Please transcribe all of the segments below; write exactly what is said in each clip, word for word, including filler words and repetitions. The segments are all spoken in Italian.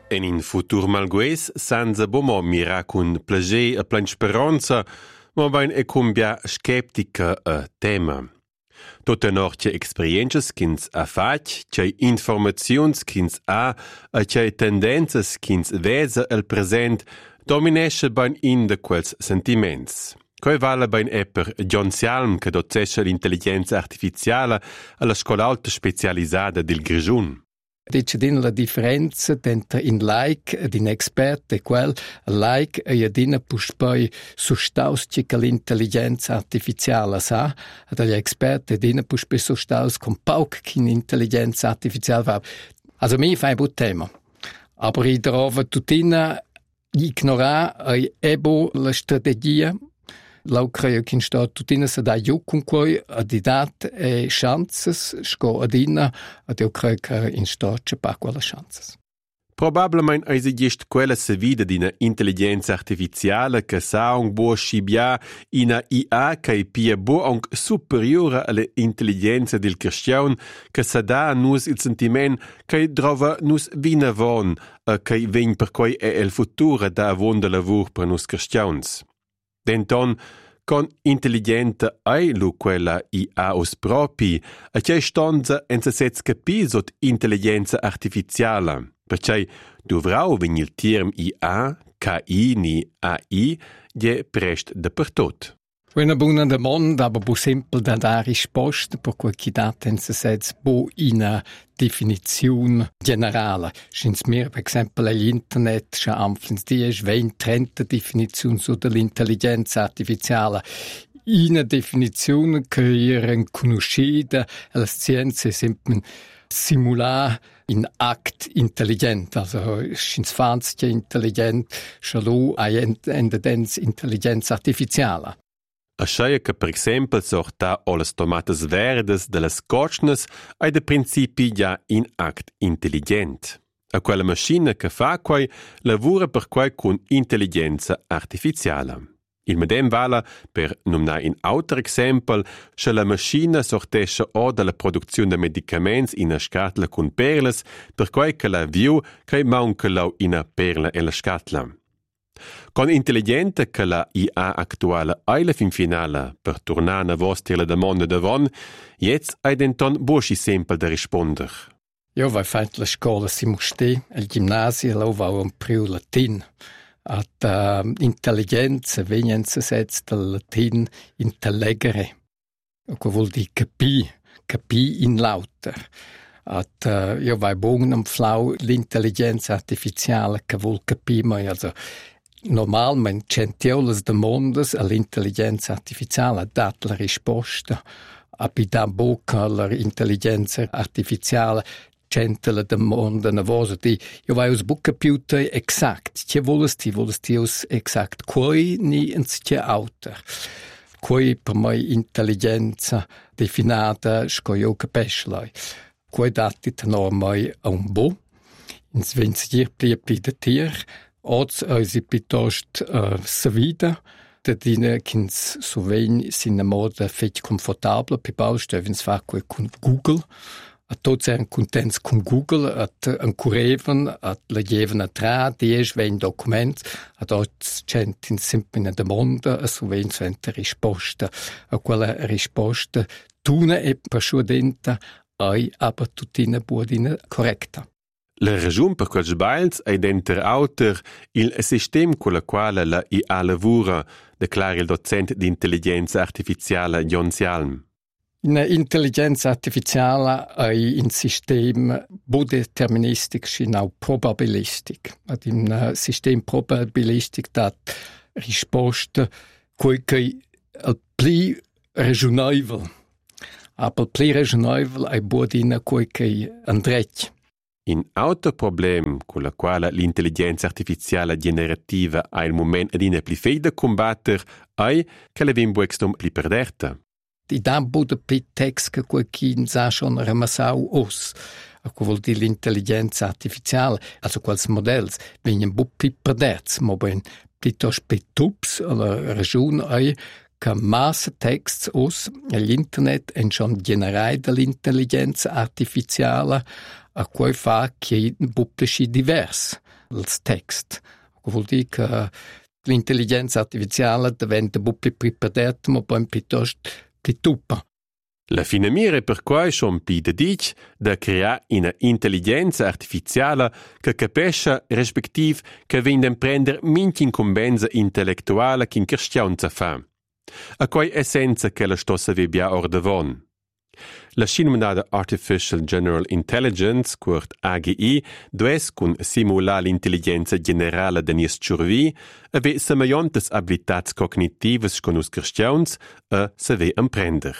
En in futur malgues, senza bomo mira cun plager e plein speranza, ma vain e cumbia skeptica a tema. Tutte norche experiences kins a fac, c'è informazions kins a, e c'è tendences kins vesa el present, dominesce bain in de quels sentiments. Coi vale bain e per John Salm, che docesce l'intelligenza artificiale alla scola alta specializzata del Grigiun. Dice din la differenza entre in like ed in expert e quel like e adina pus poi sustaus che l'intelligenza artificiale sa ed agli expert adina pus poi sustaus con pauk che l'intelligenza artificiale va. Also mi fai but tema. Aber i trova tutina ignorar ai ebo la strategia Lau creio che in stato tutina se da giù con quei adidat e chances sco adina ad io creio che in stato c'è pa quelle chances. Probabilmente esiste quella se vide di una intelligenza artificiale che sa un buon scibia in una I A che è più buon superiore alle intelligenze del cristiano che sa da a nus il sentimento che trova nus vina von e che vegn per cui è il futuro da avon de lavoro per nus cristians. Denton, con intelligente ai lu quella I A os propi, a c'è stanza en se sez capisot intelligenza artificiale, perché dovrau vegn il term I A, K I ni A I, je prest dappertot. Una buona domanda, aber bu simpel da da risposta, per cui chi dat en se sez bu in definizione generale. Schins mir, per esempio, l'internet, c'è anflins dies, vein trenta definizioni su dell'intelligenza artificiale. Una definizione che era conosciuta, la scienza sempre simulare in act intelligent, also schins fans che intelligent, schalu a endedens intelligenza artificiale. Ascia che per esempio sorta o las tomates verdes de las cocnes ai de principi già in act intelligent. A quella macchina che fa quai lavora per quai con intelligenza artificiale. Il medem vala per nomnar in auter exempel, che la macchina sortesce o dalla produzione de medicaments in a scatla con perles, per quai che la viu che manca lau in a perla e la scatla. Con intelligente che la I A actuale eile fin finale per tornare a vostre la domanda davon, jetzt hai denton boschi sempre da risponder. Io vai fatto la scuola Simuste, al ginnasio, lo va un priu latin. At uh, intelligenza venenza setz del latin intellegere. Che vuol dire capi, capi in lauter. At uh, io vai buon am flau l'intelligenza artificiale che vuol capi mai, also normalmente centiolas de mondes all'intelligenza artificiale ha dato la risposta a pida bocca all'intelligenza artificiale centela de monde na vosa di io vai us bucca più te exact che volus ti volus ti us exact quoi ni ins che auter quoi per mai intelligenza definita sco io capeslai quoi dati normai a un bo ins venzir pli pli de tier Oz eisi pitost uh, savida, da dine kins so vein sin moda fetch komfortabler pi baustövens fa quei con Google. A tots eren contents con Google, at an cureven, at legeven a tra, dies vein documents, at oz centin simpin a demanda, a so vein sventa risposta. A quella risposta tuna e persudenta, ai aber tutina buodina correcta. La ragione per quel sbails è d'enter auter il sistema con il quale la I A lavora, declara il docente di intelligenza artificiale John Salm. In intelligenza artificiale è un sistema deterministico e probabilistico. Ad un sistema probabilistico dà risposta che è più ragionevole. Ma più ragionevole è buona che è andretto. Un altro problema con il quale l'intelligenza artificiale generativa ha il momento di ne più fei da combattere è che le vimbo extom più perderta. I dambu de più text che qualcuno sa schon ramassau os. A vuol dire l'intelligenza artificiale, also quals modells, vengono bu più perderts, ma ben piuttosto più tups, alla ragione è che massa text os all'internet è schon generai dall'intelligenza artificiale a cui fa che pubblici diversi. il text. Vuol dire che l'intelligenza artificiale diventa un po' più preparata, ma poi piuttosto più tuppa. La finamira per quai son pli da dic da creare una intelligenza artificiale che capisce, respektiv, che vende prender minti incombenza intellettuale che in cristianza fa. A quai essenza che la stossa vi bia or davon. La scinomandata Artificial General Intelligence, curt A G I, dues cun simulare l'intelligenza generale de nies ciurvi, ave semejantes abilitats cognitivas con us cristians e save imprender.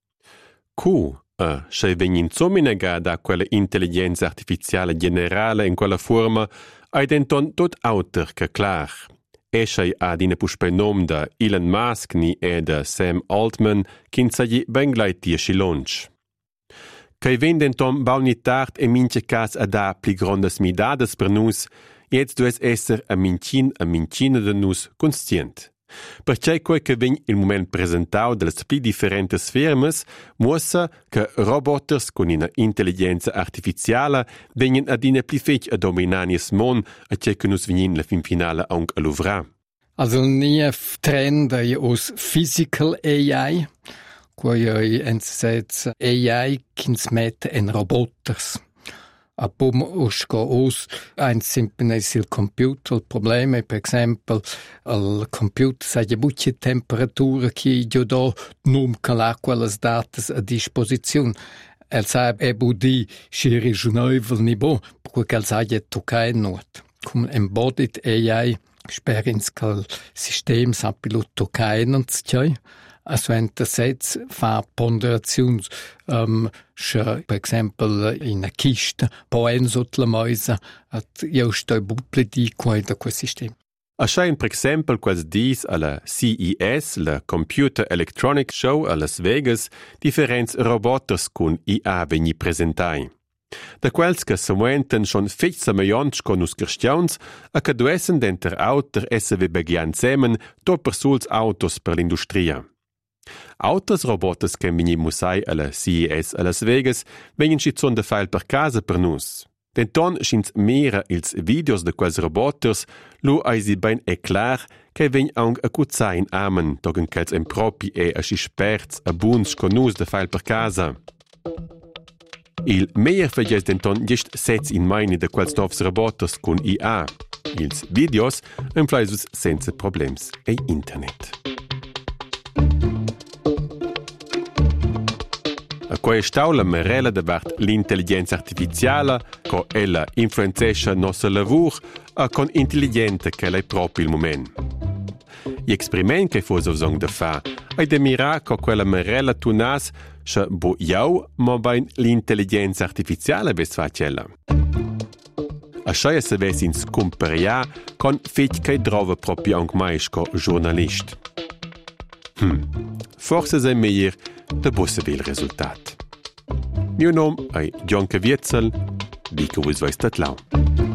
Cu, e, se vegnin zominega da quella intelligenza artificiale generale in quella forma, ai denton tot auter che clar. Esce ad ina puspe nom da Elon Musk ni e da Sam Altman, kin sa gli benglai tiesci lunch. Cai vendenton bauni tard e mince cas a da pli grondas midades per nus, jetz dues esser a mincin a mincina de nus conscient. Perché quel che vegn il moment presentau delle pli differentes firmes, muossa che roboters con una intelligenza artificiale vegnen ad ina pli fech a dominanies mon a che che nus vegnin la fin finale anche a luvra. Also nie trend aus physical A I, quai ensets A I kins met en roboters. A pom usco us ein simpenes il computer. Il problema è, per esempio, il computer sa di bucce temperatura che io do num calà quelle date a disposizione. El sa e budi si regional niveau, perché el sa di toccare not. Come embodied A I, sperins che il sistema sa pilot toccare non c'è. Also wenn der Satz fa ponderazioni, um, se, per esempio, in una Kiste, poi sotto la mesa, at io sto buple di qua da questo sistema. Aschein, per esempio, quasi dis alla C E S, la Computer Electronic Show a Las Vegas, differents roboters con I A vegni presentai. Da quels che samuenten schon fech semejants con us cristians, a che duessen denter auter S V begian semen to per suls autos per l'industria. Autos roboters che vegni musai alla C E S a Las Vegas vegnin schizon de fail per casa per nus. Denton schins mera ils videos de quels roboters, lu eisi ben è clar che vegn aung a cuzzain amen, togen quels impropi e a sperts a buns con nus de fail per casa. Il meier fagies denton gest sets in maini de quels novs roboters con I A. Ils videos enflaisus senza problems e internet. A quei staula merela davart l'intelligenza artificiale, co ella influenzescha nostra lavur, a con intelligente che lei proprio il moment. Gli esperimenti che fuso song da fa, ai de mira co quella merela tunas, scha bo jau, ma bain l'intelligenza artificiale ves facella. A schaia se ves in scumperia, con fech che drova proprio anche mais co giornalist. Hm, forse sei meglio da busse il risultat. Mio nome è Gianca Vietzel, dico vos vais tat lau.